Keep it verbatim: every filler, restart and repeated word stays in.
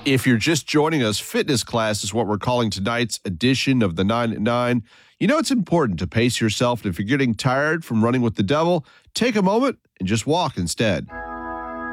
If you're just joining us, fitness class is what we're calling tonight's edition of the nine at nine. You know, it's important to pace yourself, and if you're getting tired from running with the devil, take a moment and just walk instead.